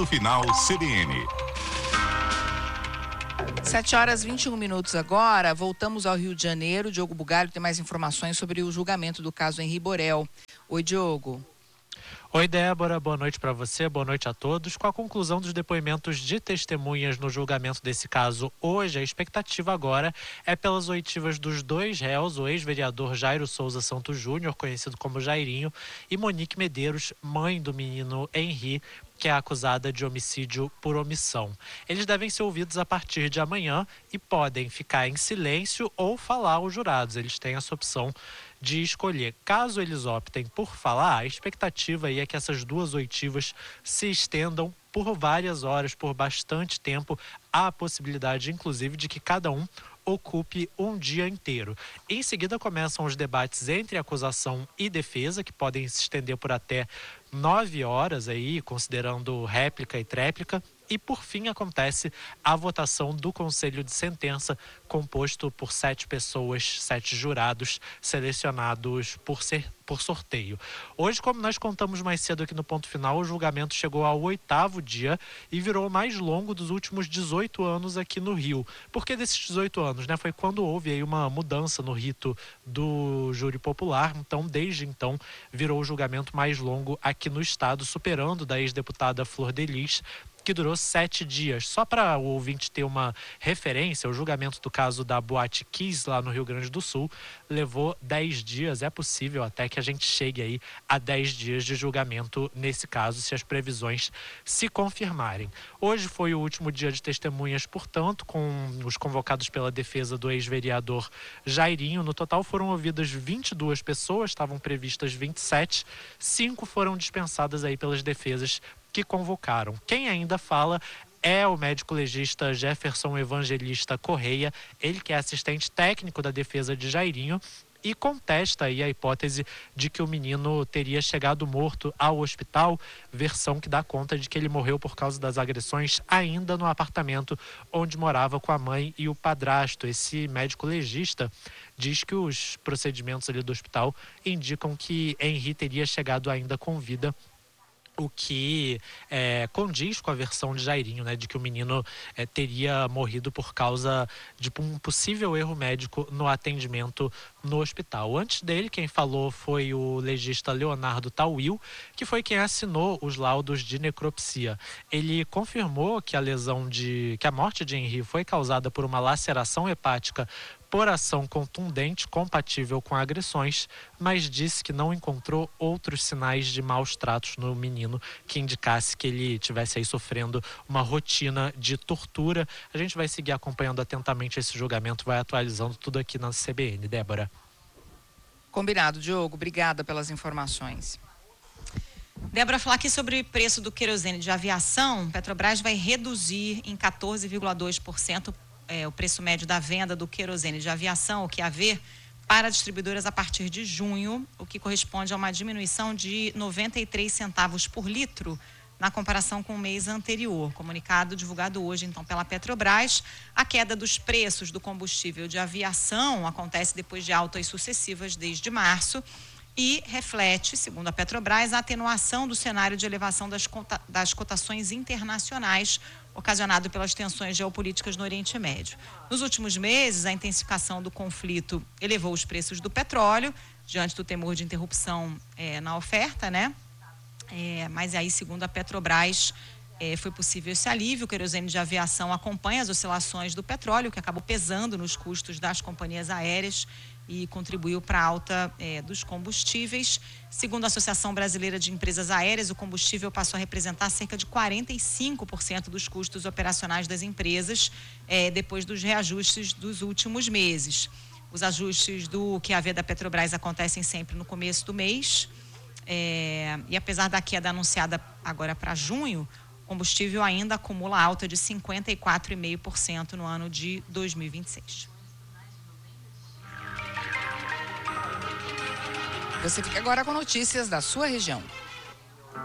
Ponto Final CBN. 7h21 agora, voltamos ao Rio de Janeiro. Diogo Bugalho tem mais informações sobre o julgamento do caso Henri Borel. Oi, Diogo. Oi, Débora, boa noite para você, boa noite a todos. Com a conclusão dos depoimentos de testemunhas no julgamento desse caso hoje, a expectativa agora é pelas oitivas dos dois réus, o ex-vereador Jairo Souza Santos Júnior, conhecido como Jairinho, e Monique Medeiros, mãe do menino Henri, que é acusada de homicídio por omissão. Eles devem ser ouvidos a partir de amanhã e podem ficar em silêncio ou falar aos jurados. Eles têm essa opção de escolher. Caso eles optem por falar, a expectativa aí é que essas duas oitivas se estendam por várias horas, por bastante tempo. Há a possibilidade, inclusive, de que cada um ocupe um dia inteiro. Em seguida começam os debates entre acusação e defesa, que podem se estender por até 9 horas aí, considerando réplica e tréplica. E, por fim, acontece a votação do Conselho de Sentença, composto por 7 pessoas, 7 jurados selecionados por sorteio. Hoje, como nós contamos mais cedo aqui no Ponto Final, o julgamento chegou ao 8º dia e virou o mais longo dos últimos 18 anos aqui no Rio. Por que desses 18 anos? Foi quando houve aí uma mudança no rito do júri popular. Então, desde então, virou o julgamento mais longo aqui no estado, superando da ex-deputada Flor de Lis, que durou 7 dias. Só para o ouvinte ter uma referência, o julgamento do caso da Boate Kiss, lá no Rio Grande do Sul, levou 10 dias. É possível até que a gente chegue aí a 10 dias de julgamento nesse caso, se as previsões se confirmarem. Hoje foi o último dia de testemunhas, portanto, com os convocados pela defesa do ex-vereador Jairinho. No total foram ouvidas 22 pessoas, estavam previstas 27. 5 foram dispensadas aí pelas defesas que convocaram. Quem ainda fala é o médico legista Jefferson Evangelista Correia, ele que é assistente técnico da defesa de Jairinho, e contesta aí a hipótese de que o menino teria chegado morto ao hospital, versão que dá conta de que ele morreu por causa das agressões ainda no apartamento onde morava com a mãe e o padrasto. Esse médico legista diz que os procedimentos ali do hospital indicam que Henri teria chegado ainda com vida, o que condiz com a versão de Jairinho, de que o menino teria morrido por causa de um possível erro médico no atendimento no hospital. Antes dele, quem falou foi o legista Leonardo Tauil, que foi quem assinou os laudos de necropsia. Ele confirmou que a morte de Henri foi causada por uma laceração hepática por ação contundente compatível com agressões, mas disse que não encontrou outros sinais de maus tratos no menino que indicasse que ele estivesse aí sofrendo uma rotina de tortura. A gente vai seguir acompanhando atentamente esse julgamento, vai atualizando tudo aqui na CBN. Débora. Combinado, Diogo. Obrigada pelas informações. Débora, falar aqui sobre o preço do querosene de aviação. Petrobras vai reduzir em 14,2% o preço médio da venda do querosene de aviação, o QAV, para distribuidoras a partir de junho, o que corresponde a uma diminuição de 93 centavos por litro na comparação com o mês anterior. Comunicado divulgado hoje, então, pela Petrobras. A queda dos preços do combustível de aviação acontece depois de altas sucessivas desde março e reflete, segundo a Petrobras, a atenuação do cenário de elevação das cotações internacionais ocasionado pelas tensões geopolíticas no Oriente Médio. Nos últimos meses, a intensificação do conflito elevou os preços do petróleo, diante do temor de interrupção na oferta, mas aí, segundo a Petrobras, foi possível esse alívio. O querosene de aviação acompanha as oscilações do petróleo, que acabou pesando nos custos das companhias aéreas e contribuiu para a alta dos combustíveis. Segundo a Associação Brasileira de Empresas Aéreas, o combustível passou a representar cerca de 45% dos custos operacionais das empresas, depois dos reajustes dos últimos meses. Os ajustes do QAV da Petrobras acontecem sempre no começo do mês, e apesar da queda anunciada agora para junho, o combustível ainda acumula alta de 54,5% no ano de 2026. Você fica agora com notícias da sua região.